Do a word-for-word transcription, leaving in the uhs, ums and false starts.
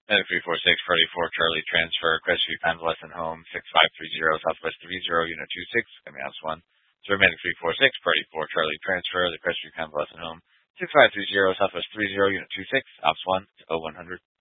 Medic three four six, Party four, Charlie transfer, Crestview Convalescent Home, six five three zero, Southwest three zero, Unit two six, coming out one. So Medic three four six, Party four, Charlie transfer, the Crestview Convalescent Home, six five three zero, Southwest three zero, Unit two six, Ops one, to oh one hundred.